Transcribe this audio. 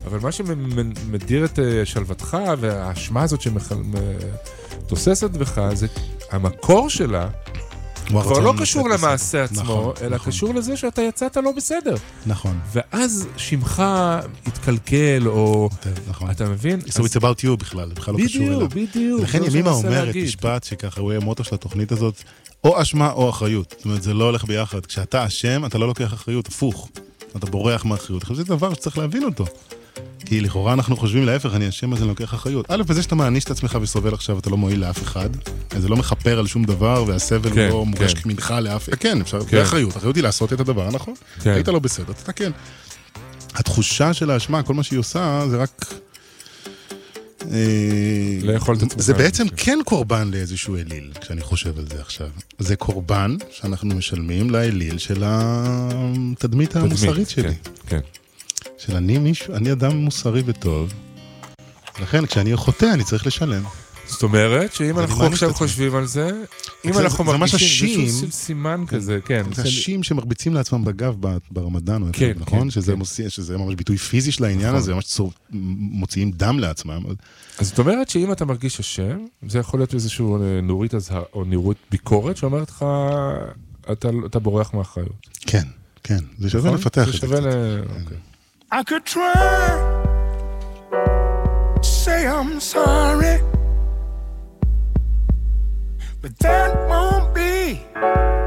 אבל מה שמדיר את שלוותך, והאשמה הזאת שתוססת בך, זה המקור שלה, כבר לא קשור למעשה עצמו, אלא קשור לזה שאתה יצאת לא בסדר. נכון. ואז שמך התקלקל, או... אתה מבין? So it's about you בכלל, בכלל לא קשור אליו. בדיוק. לכן ימימה אומרת, משפט שככה הוא המוטו של התוכנית הזאת, או אשמה או אחריות. זאת אומרת, זה לא הולך ביחד. כשאתה אשם, אתה לא לוקח אחריות, הפוך. אתה בורח מאחריות. זה דבר שצריך להבין אותו. כי לכאורה אנחנו חושבים להפך, אני אשם, אז אני לוקח אחריות. א', בזה שאתה מעניש את עצמך וסובל עכשיו, אתה לא מועיל לאף אחד. זה לא מחפר על שום דבר, והסבל הוא לא מוגש כמנחה לאף... כן, אפשר, זה אחריות. אחריות היא לעשות את הדבר הנכון. היית לא בסדר, אתה כן. התחושה של האשמה, כל מה שהיא עושה, זה רק... זה בעצם כן קורבן לאיזשהו אליל, כשאני חושב על זה עכשיו. זה קורבן שאנחנו משלמים לאליל של התדמית המוסרית שלי. כן. של אני אדם מוסרי וטוב, לכן כשאני חוטא אני צריך לשלם. זאת אומרת שאם אנחנו עכשיו חושבים על זה, אם אנחנו מרגישים איזשהו סימן כזה, כן. זה אנשים שמרביצים לעצמם בגב ברמדאן, נכון? שזה ממש ביטוי פיזי של העניין הזה, ממש מוציאים דם לעצמם. אז זאת אומרת שאם אתה מרגיש אשם, זה יכול להיות איזשהו נורית או נורית ביקורת שאומרת לך, אתה בורח מאחריות. כן, כן. זה שווה לפתח את זה קצת. I could try to say I'm sorry, but that won't be